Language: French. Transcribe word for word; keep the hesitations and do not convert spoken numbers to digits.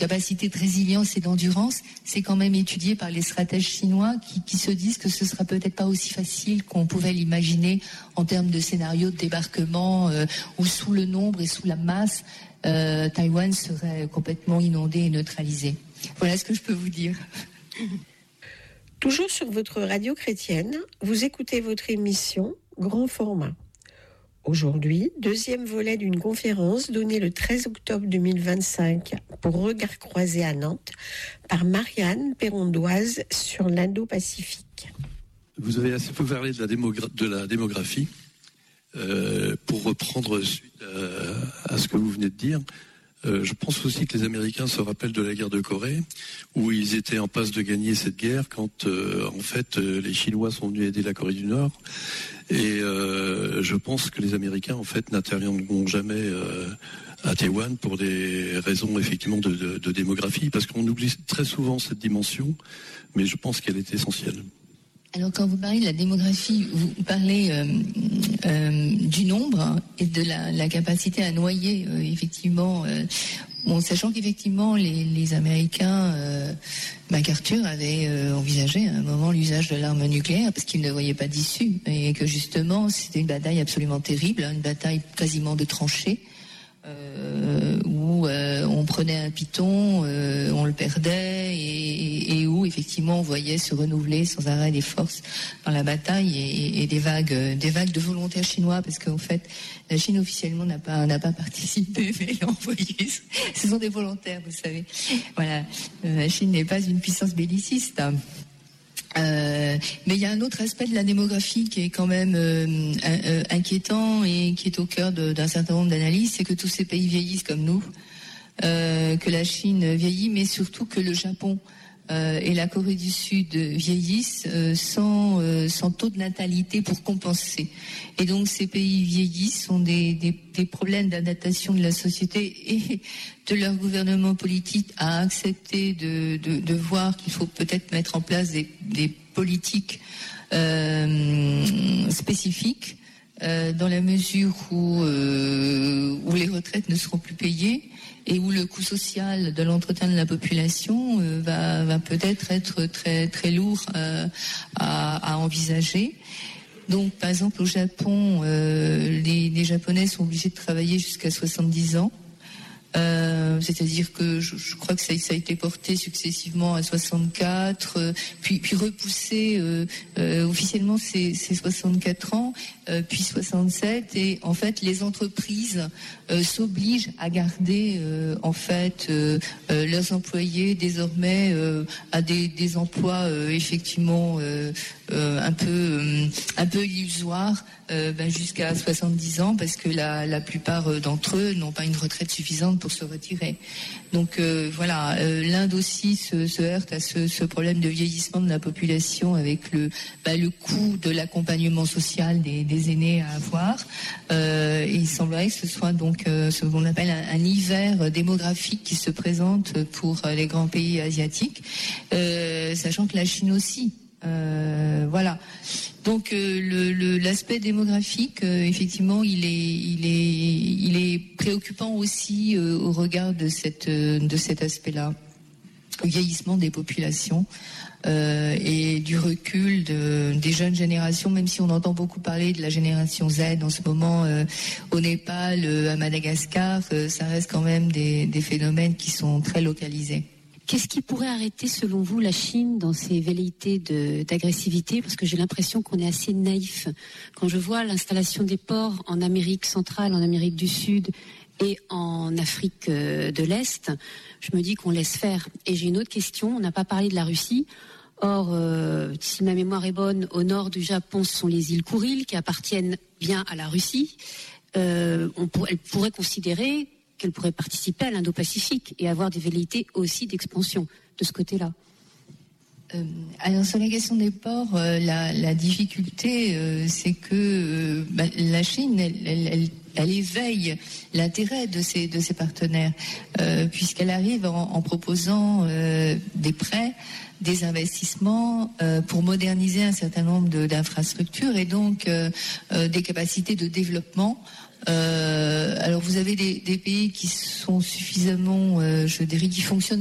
capacité de résilience et d'endurance, c'est quand même étudié par les stratèges chinois qui, qui se disent que ce sera peut-être pas aussi facile qu'on pouvait l'imaginer en termes de scénario de débarquement euh, où sous le nombre et sous la masse, euh, Taïwan serait complètement inondé et neutralisé. Voilà ce que je peux vous dire. Toujours sur votre radio chrétienne, vous écoutez votre émission Grand Format. Aujourd'hui, deuxième volet d'une conférence donnée le treize octobre deux mille vingt-cinq pour Regard Croisé à Nantes par Marianne Perrondoise sur l'Indo-Pacifique. Vous avez assez peu parlé de la, démogra- de la démographie. Euh, pour reprendre suite à, à ce que vous venez de dire, euh, je pense aussi que les Américains se rappellent de la guerre de Corée, où ils étaient en passe de gagner cette guerre quand, euh, en fait, euh, les Chinois sont venus aider la Corée du Nord. Et euh, je pense que les Américains, en fait, n'interviendront jamais euh, à Taïwan pour des raisons, effectivement, de, de, de démographie, parce qu'on oublie très souvent cette dimension, mais je pense qu'elle est essentielle. Alors, quand vous parlez de la démographie, vous parlez euh, euh, du nombre et de la, la capacité à noyer, euh, effectivement. Euh, bon, sachant qu'effectivement, les, les Américains, euh, MacArthur avait euh, envisagé à un moment l'usage de l'arme nucléaire parce qu'il ne voyait pas d'issue et que justement, c'était une bataille absolument terrible, hein, une bataille quasiment de tranchées. Euh, où euh, on prenait un piton, euh, on le perdait et, et où effectivement on voyait se renouveler sans arrêt des forces dans la bataille et, et des vagues, des vagues de volontaires chinois parce qu'en fait la Chine officiellement n'a pas n'a pas participé mais elle a envoyé. Ce sont des volontaires, vous savez. Voilà, la Chine n'est pas une puissance belliciste. Hein. Euh, mais il y a un autre aspect de la démographie qui est quand même euh, euh, inquiétant et qui est au cœur de, d'un certain nombre d'analyses, c'est que tous ces pays vieillissent comme nous, euh, que la Chine vieillit, mais surtout que le Japon euh, et la Corée du Sud vieillissent euh, sans, euh, sans taux de natalité pour compenser. Et donc ces pays vieillissent sont des, des, des problèmes d'adaptation de la société et de leur gouvernement politique à accepter de, de, de voir qu'il faut peut-être mettre en place des, des politiques euh, spécifiques euh, dans la mesure où, euh, où les retraites ne seront plus payées et où le coût social de l'entretien de la population euh, va, va peut-être être très, très lourd euh, à, à envisager. Donc, par exemple, au Japon, euh, les, les Japonais sont obligés de travailler jusqu'à soixante-dix ans. Euh, c'est-à-dire que je, je crois que ça, ça a été porté successivement à soixante-quatre, euh, puis, puis repoussé euh, euh, officiellement c'est, c'est soixante-quatre ans, euh, puis soixante-sept, et en fait les entreprises euh, s'obligent à garder euh, en fait euh, euh, leurs employés désormais euh, à des, des emplois euh, effectivement euh, euh, un peu euh, un peu illusoires euh, ben, jusqu'à soixante-dix ans parce que la, la plupart d'entre eux n'ont pas une retraite suffisante pour se retirer. Donc euh, voilà, euh, l'Inde aussi se, se heurte à ce, ce problème de vieillissement de la population avec le, bah, le coût de l'accompagnement social des, des aînés à avoir. Euh, et il semblerait que ce soit donc euh, ce qu'on appelle un, un hiver démographique qui se présente pour les grands pays asiatiques, euh, sachant que la Chine aussi. Euh, voilà. Donc euh, le, le, l'aspect démographique, euh, effectivement, il est, il est, il est préoccupant aussi euh, au regard de cette, euh, de cet aspect-là, le vieillissement des populations euh, et du recul de, des jeunes générations. Même si on entend beaucoup parler de la génération Z en ce moment euh, au Népal, euh, à Madagascar, euh, ça reste quand même des, des phénomènes qui sont très localisés. Qu'est-ce qui pourrait arrêter, selon vous, la Chine dans ses velléités de, d'agressivité ? Parce que j'ai l'impression qu'on est assez naïf. Quand je vois l'installation des ports en Amérique centrale, en Amérique du Sud et en Afrique de l'Est, je me dis qu'on laisse faire. Et j'ai une autre question, on n'a pas parlé de la Russie. Or, euh, si ma mémoire est bonne, au nord du Japon, ce sont les îles Kouriles qui appartiennent bien à la Russie. Euh, on pour, elle pourrait considérer qu'elle pourrait participer à l'Indo-Pacifique et avoir des velléités aussi d'expansion de ce côté-là. Euh, alors sur la question des ports, euh, la, la difficulté, euh, c'est que euh, bah, la Chine, elle, elle, elle, elle éveille l'intérêt de ses, de ses partenaires, euh, puisqu'elle arrive en, en proposant euh, des prêts, des investissements euh, pour moderniser un certain nombre de, d'infrastructures et donc euh, euh, des capacités de développement Euh, alors vous avez des, des pays qui sont suffisamment, euh, je dirais, qui fonctionnent